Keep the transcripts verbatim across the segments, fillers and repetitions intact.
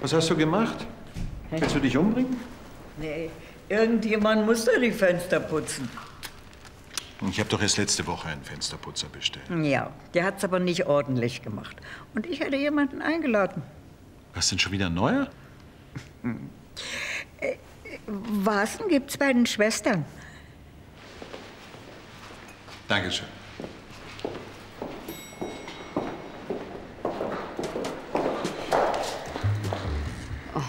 Was hast du gemacht? Willst du dich umbringen? Nee, irgendjemand muss da die Fenster putzen. Ich habe doch erst letzte Woche einen Fensterputzer bestellt. Ja, der hat's aber nicht ordentlich gemacht. Und ich hätte jemanden eingeladen. Was denn schon wieder ein neuer? Hm. Äh, Vasen gibt's bei den Schwestern. Dankeschön. Oh.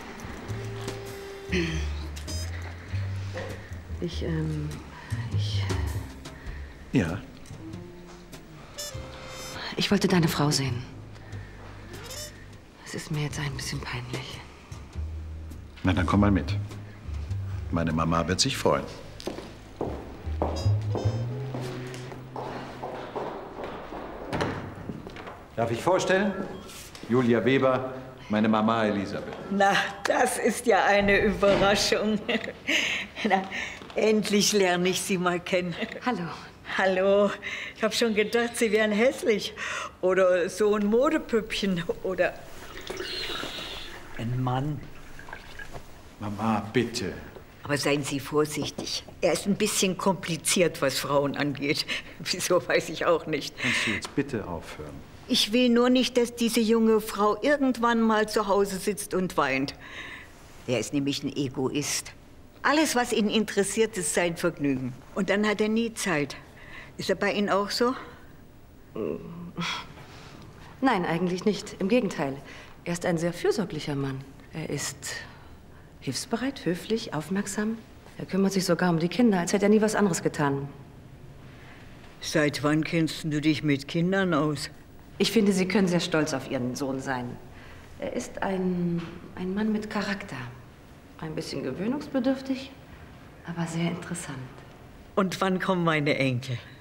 Ich, ähm, ich... Ja? Ich wollte deine Frau sehen. Es ist mir jetzt ein bisschen peinlich. Na, dann komm mal mit. Meine Mama wird sich freuen. Darf ich vorstellen? Julia Weber, meine Mama Elisabeth. Na, das ist ja eine Überraschung. Na, endlich lerne ich Sie mal kennen. Hallo. Hallo. Ich habe schon gedacht, Sie wären hässlich. Oder so ein Modepüppchen. Oder ein Mann. Mama, bitte. Aber seien Sie vorsichtig. Er ist ein bisschen kompliziert, was Frauen angeht. Wieso, weiß ich auch nicht. Kannst du jetzt bitte aufhören? Ich will nur nicht, dass diese junge Frau irgendwann mal zu Hause sitzt und weint. Er ist nämlich ein Egoist. Alles, was ihn interessiert, ist sein Vergnügen. Und dann hat er nie Zeit. Ist er bei Ihnen auch so? Nein, eigentlich nicht. Im Gegenteil. Er ist ein sehr fürsorglicher Mann. Er ist hilfsbereit, höflich, aufmerksam. Er kümmert sich sogar um die Kinder, als hätte er nie was anderes getan. Seit wann kennst du dich mit Kindern aus? Ich finde, Sie können sehr stolz auf Ihren Sohn sein. Er ist ein, ein Mann mit Charakter. Ein bisschen gewöhnungsbedürftig, aber sehr interessant. Und wann kommen meine Enkel?